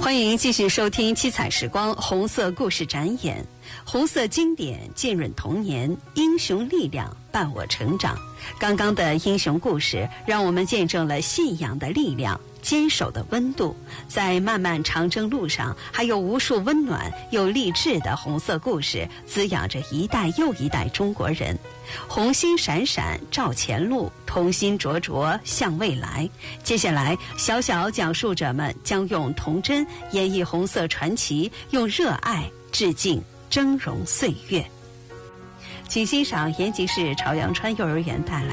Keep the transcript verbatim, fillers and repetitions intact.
欢迎继续收听七彩时光红色故事展演，红色经典浸润童年，英雄力量伴我成长。刚刚的英雄故事让我们见证了信仰的力量，坚守的温度。在漫漫长征路上，还有无数温暖又励志的红色故事滋养着一代又一代中国人。红星闪闪照前路，童心灼灼向未来。接下来，小小讲述者们将用童真演绎红色传奇，用热爱致敬峥嵘岁月。请欣赏延吉市朝阳川幼儿园带来